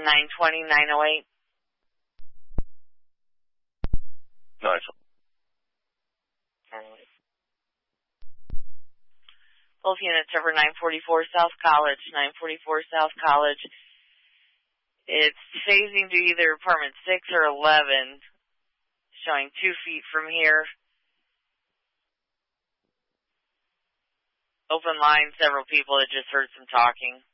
920-908. Nice. Both units over 944 South College, 944 South College. It's phasing to either apartment 6 or 11, showing 2 feet from here. Open line, several people had just heard some talking.